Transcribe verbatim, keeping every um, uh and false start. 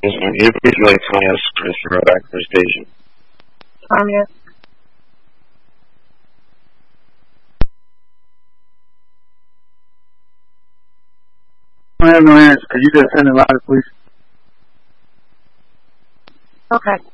Yes, ma'am. Can you please relay Tanya Christopher back to the station? Tanya. I have no answer. Could you just send a letter, please? Okay.